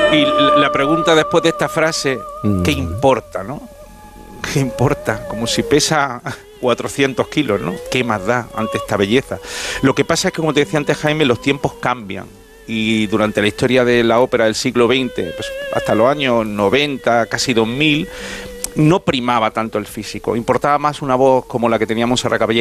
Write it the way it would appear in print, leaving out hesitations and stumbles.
Y la pregunta después de esta frase, ¿qué importa, no? ¿Qué importa? Como si pesa 400 kilos, ¿no? ¿Qué más da ante esta belleza? Lo que pasa es que, como te decía antes, Jaime, los tiempos cambian. Y durante la historia de la ópera del siglo XX, pues hasta los años 90, casi 2000, no primaba tanto el físico. Importaba más una voz como la que teníamos a Caballero,